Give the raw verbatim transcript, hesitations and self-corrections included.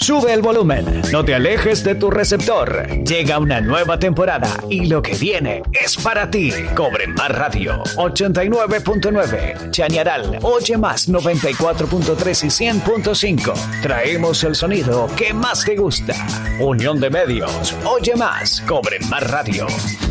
Sube el volumen, no te alejes de tu receptor. Llega una nueva temporada y lo que viene es para ti. Cobre Más Radio, ochenta y nueve punto nueve. Chañaral, Oye Más, noventa y cuatro punto tres y cien punto cinco. Traemos el sonido que más te gusta. Unión de Medios, Oye Más, Cobre Más Radio.